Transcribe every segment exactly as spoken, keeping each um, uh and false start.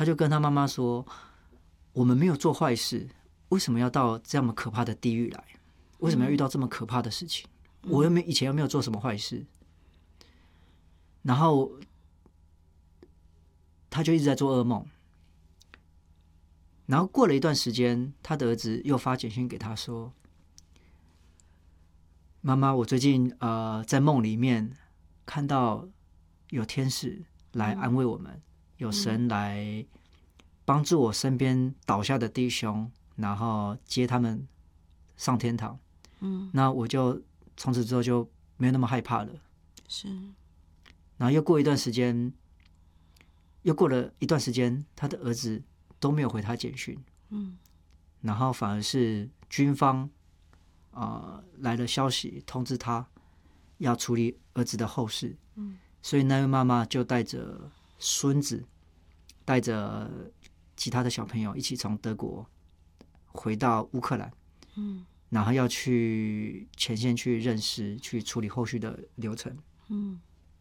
他就跟他妈妈说：“我们没有做坏事，为什么要到这么可怕的地狱来？为什么要遇到这么可怕的事情？我又没以前又没有做什么坏事。”然后他就一直在做噩梦。然后过了一段时间，他的儿子又发简讯给他说：“妈妈，我最近呃在梦里面看到有天使来安慰我们，嗯、有神来帮助我身边倒下的弟兄，然后接他们上天堂。嗯，那我就从此之后就没有那么害怕了。是，然后又过一段时间，又过了一段时间，他的儿子都没有回他简讯。嗯，然后反而是军方。”呃，来了消息通知他要处理儿子的后事，嗯，所以那位妈妈就带着孙子，带着其他的小朋友一起从德国回到乌克兰，嗯，然后要去前线去认识，去处理后续的流程，嗯，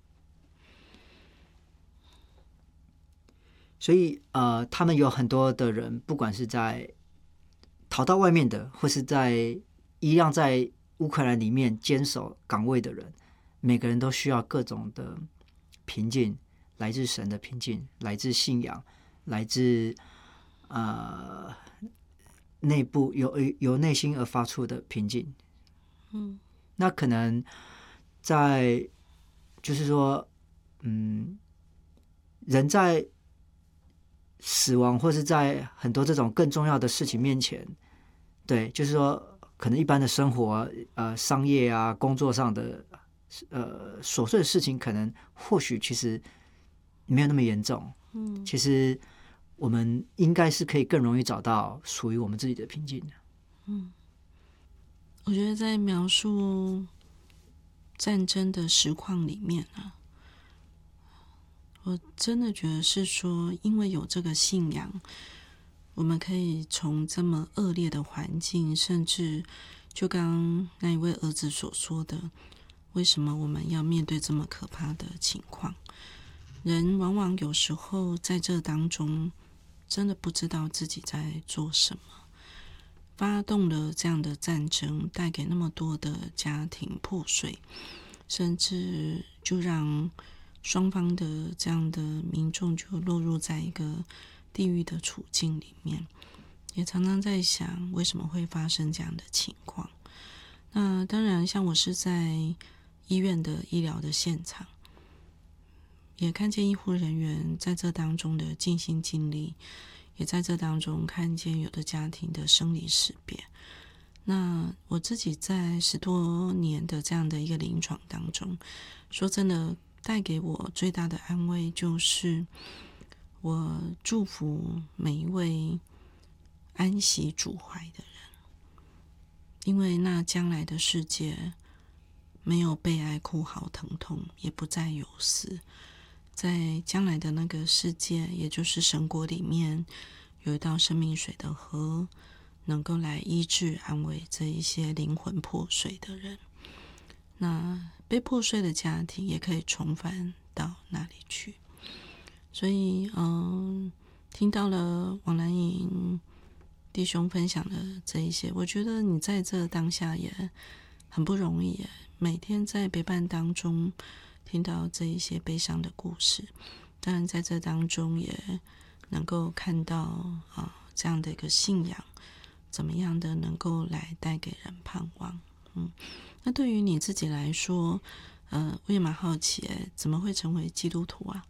所以呃，他们有很多的人，不管是在逃到外面的，或是在一样在乌克兰里面坚守岗位的人，每个人都需要各种的平静，来自神的平静，来自信仰，来自呃内部由由内心而发出的平静。嗯，那可能在就是说，嗯，人在死亡或是在很多这种更重要的事情面前，对，就是说。可能一般的生活，呃，商业啊，工作上的，呃，琐碎的事情，可能或许其实没有那么严重。嗯，其实我们应该是可以更容易找到属于我们自己的平静的。 嗯，我觉得在描述战争的实况里面啊，我真的觉得是说，因为有这个信仰。我们可以从这么恶劣的环境，甚至就刚刚那一位儿子所说的，为什么我们要面对这么可怕的情况？人往往有时候在这当中，真的不知道自己在做什么，发动了这样的战争，带给那么多的家庭破碎，甚至就让双方的这样的民众就落入在一个地狱的处境里面，也常常在想为什么会发生这样的情况。那当然像我是在医院的医疗的现场，也看见医护人员在这当中的尽心尽力，也在这当中看见有的家庭的生离死别。那我自己在十多年的这样的一个临床当中，说真的带给我最大的安慰就是我祝福每一位安息主怀的人，因为那将来的世界没有悲哀哭嚎疼痛，也不再有死。在将来的那个世界，也就是神国里面，有一道生命水的河，能够来医治安慰这一些灵魂破碎的人。那被破碎的家庭也可以重返到那里去。所以嗯，听到了王兰颖弟兄分享的这一些，我觉得你在这当下也很不容易耶，每天在陪伴当中听到这一些悲伤的故事，当然在这当中也能够看到啊这样的一个信仰怎么样的能够来带给人盼望。嗯，那对于你自己来说，呃，我也蛮好奇耶，怎么会成为基督徒啊？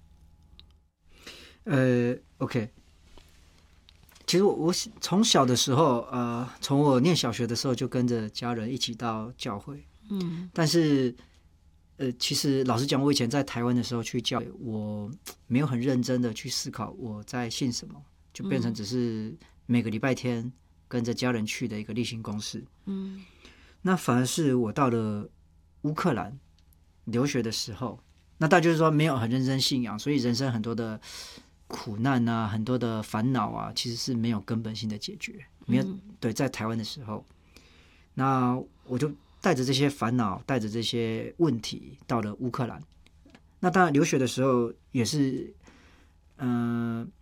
呃 ，OK， 其实我我从小的时候，呃，从我念小学的时候就跟着家人一起到教会，嗯，但是，呃，其实老实讲，我以前在台湾的时候去教会，我没有很认真的去思考我在信什么，就变成只是每个礼拜天跟着家人去的一个例行公事，嗯，那反而是我到了乌克兰留学的时候，那大家就是说没有很认真信仰，所以人生很多的苦难啊，很多的烦恼啊，其实是没有根本性的解决。没有、嗯、对，在台湾的时候，那我就带着这些烦恼，带着这些问题到了乌克兰。那当然留学的时候也是，嗯、呃，